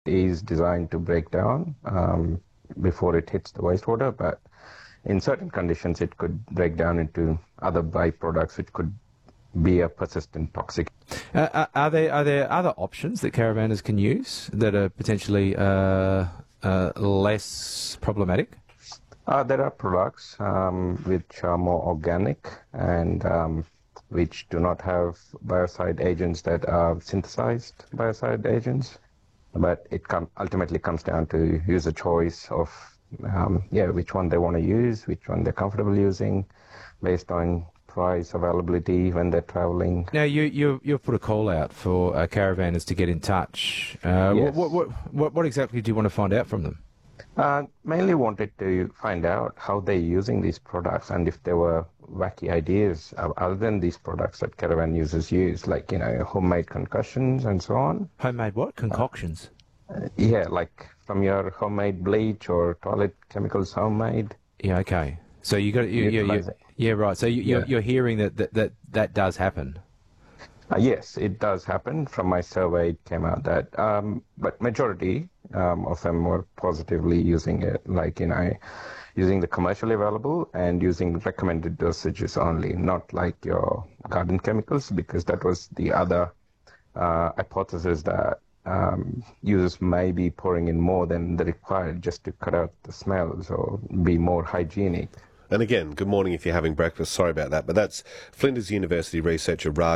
is designed to break down before it hits the wastewater, but in certain conditions it could break down into other byproducts which could be a persistent toxic. Are there other options that caravanners can use that are potentially less problematic? There are products which are more organic and which do not have biocide agents that are synthesized biocide agents, but it ultimately comes down to user choice of which one they want to use, which one they're comfortable using, based on price, availability when they're traveling. Now, you've put a call out for caravanners to get in touch. Yes. What exactly do you want to find out from them? Mainly wanted to find out how they're using these products and if there were wacky ideas other than these products that caravan users use, like, homemade concussions and so on. Homemade what? Concoctions? Like from your homemade bleach or toilet chemicals homemade. Yeah, okay. So you got right. So you're hearing that does happen. Yes, it does happen. From my survey, it came out that, but majority of them were positively using it, like, using the commercially available and using recommended dosages only, not like your garden chemicals, because that was the other hypothesis that users may be pouring in more than the required just to cut out the smells or be more hygienic. And again, good morning if you're having breakfast. Sorry about that. But that's Flinders University researcher Raj